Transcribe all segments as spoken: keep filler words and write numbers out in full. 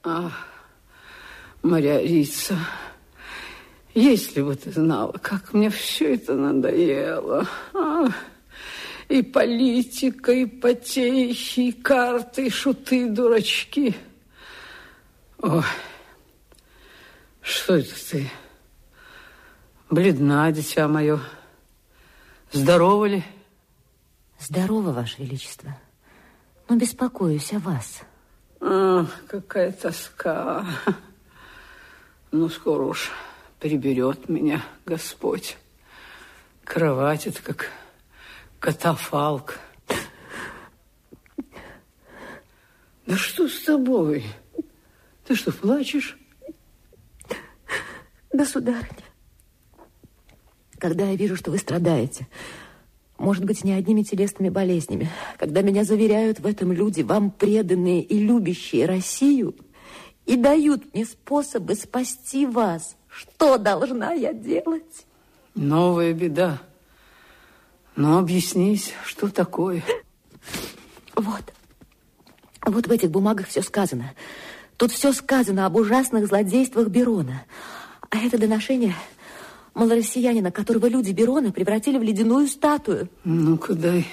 Ах, Маргарита, если бы ты знала, как мне все это надоело. А, и политика, и потехи, и карты, и шуты, и дурачки. Ой, что это ты? Бледна, дитя мое. Здорова ли? Здорово, Ваше Величество. Но беспокоюсь о вас. Ах, какая тоска. Ну, скоро уж приберет меня Господь. Кровать это как катафалк. Да что с тобой? Ты что, плачешь? Государыня, когда я вижу, что вы страдаете, может быть, не одними телесными болезнями, когда меня заверяют в этом люди, вам преданные и любящие Россию, и дают мне способы спасти вас, что должна я делать? Новая беда. Но объяснись, что такое? Вот. Вот в этих бумагах все сказано. Тут все сказано об ужасных злодействах Берона. А это доношение малороссиянина, которого люди Берона превратили в ледяную статую. Ну-ка дай.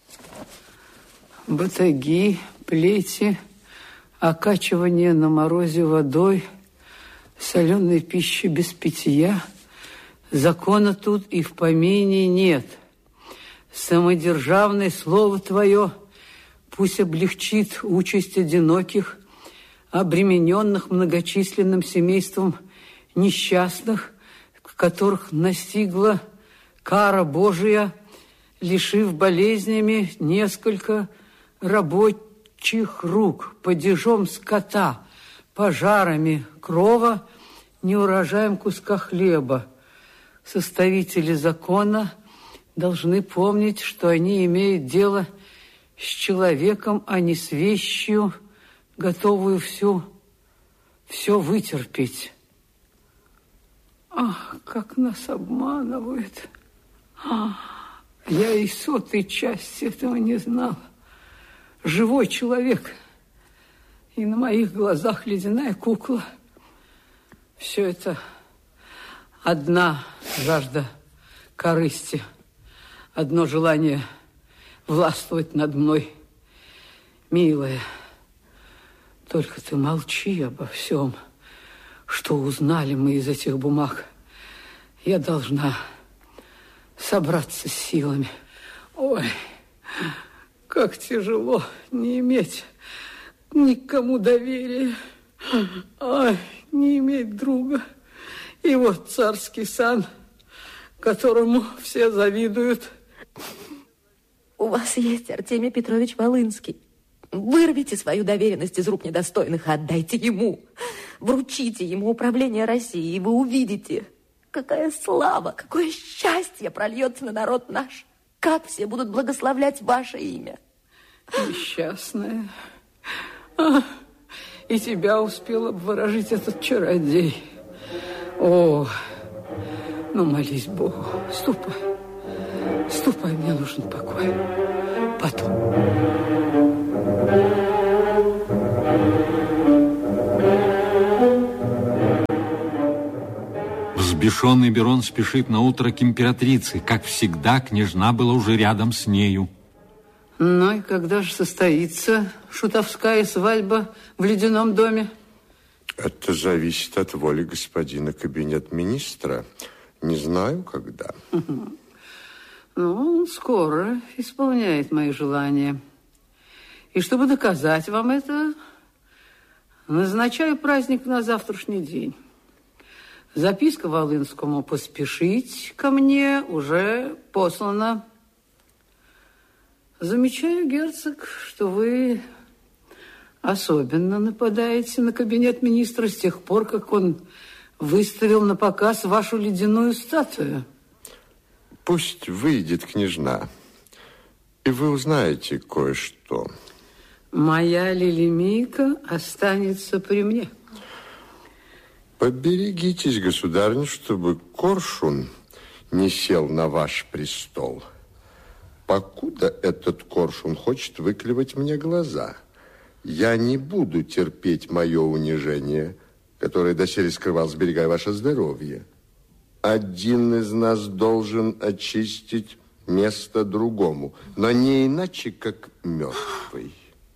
Батаги, плети, окачивание на морозе водой, соленой пищи без питья. Закона тут и в помине нет. Самодержавное слово твое пусть облегчит участь одиноких, обремененных многочисленным семейством несчастных, которых настигла кара Божия, лишив болезнями несколько рабочих рук, падежом скота, пожарами крова, неурожаем куска хлеба. Составители закона должны помнить, что они имеют дело с человеком, а не с вещью, готовую всю, все вытерпеть. Ах, как нас обманывают. Ах, я и сотой части этого не знала. Живой человек. И на моих глазах ледяная кукла. Все это одна жажда корысти. Одно желание властвовать над мной. Милая, только ты молчи обо всем, что узнали мы из этих бумаг. Я должна собраться с силами. Ой, как тяжело не иметь никому доверия. Ой, не иметь друга. И вот царский сан, которому все завидуют. У вас есть Артемий Петрович Волынский. Вырвите свою доверенность из рук недостойных и отдайте ему. Вручите ему управление Россией, и вы увидите, какая слава, какое счастье прольется на народ наш. Как все будут благословлять ваше имя. Несчастная. А, и тебя успел обворожить этот чародей. О, ну молись Богу. Ступай. Ступай, мне нужен покой. Потом. Взбешенный Берон спешит на утро к императрице. Как всегда, княжна была уже рядом с нею. Ну и когда же состоится шутовская свадьба в ледяном доме? Это зависит от воли господина кабинет-министра. Не знаю, когда. Ну, он скоро исполняет мои желания. И чтобы доказать вам это, назначаю праздник на завтрашний день. Записка Волынскому поспешить ко мне уже послана. Замечаю, герцог, что вы особенно нападаете на кабинет министра с тех пор, как он выставил на показ вашу ледяную статую. Пусть выйдет княжна, и вы узнаете кое-что. Моя Лилимийка останется при мне. Поберегитесь, государыня, чтобы Коршун не сел на ваш престол. Покуда этот Коршун хочет выклевать мне глаза. Я не буду терпеть мое унижение, которое доселе скрывал, сберегая ваше здоровье. Один из нас должен очистить место другому, но не иначе, как мертвый.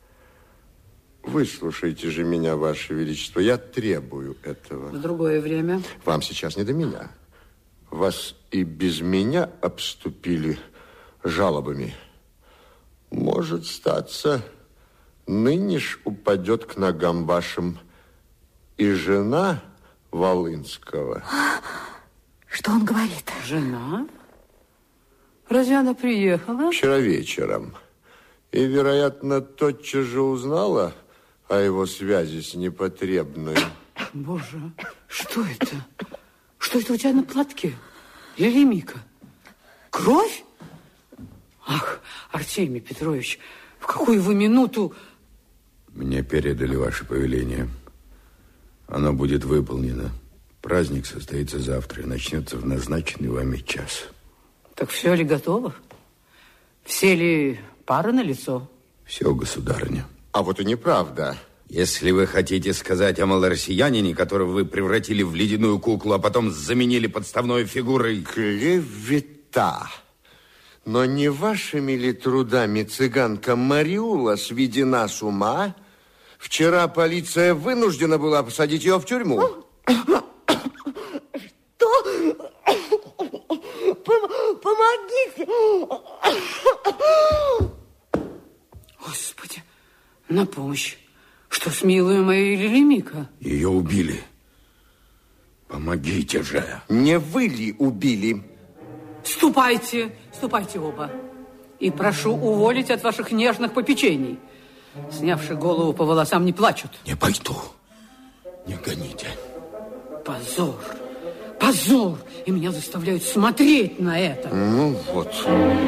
Выслушайте же меня, Ваше Величество, я требую этого. В другое время. Вам сейчас не до меня. Вас и без меня обступили жалобами. Может статься, ныне ж упадет к ногам вашим и жена Волынского. Что он говорит? Жена? Разве она приехала? Вчера вечером. И, вероятно, тотчас же узнала о его связи с непотребной. Боже, что это? Что это у тебя на платке? Лелемика. Кровь? Ах, Артемий Петрович, в какую вы минуту... Мне передали ваше повеление. Оно будет выполнено. Праздник состоится завтра и начнется в назначенный вами час. Так все ли готово? Все ли пары налицо? Все, государыня. А вот и неправда. Если вы хотите сказать о малороссиянине, которого вы превратили в ледяную куклу, а потом заменили подставной фигурой... Клевета. Но не вашими ли трудами цыганка Мариула сведена с ума? Вчера полиция вынуждена была посадить ее в тюрьму. Что? Помогите! Господи, на помощь. Что с милой моей Лелемика? Ее убили. Помогите же. Не вы ли убили? Ступайте, ступайте оба. И прошу уволить от ваших нежных попечений. Снявши голову по волосам, не плачут. Не пойду. Не гоните. Позор, позор. И меня заставляют смотреть на это. Ну вот...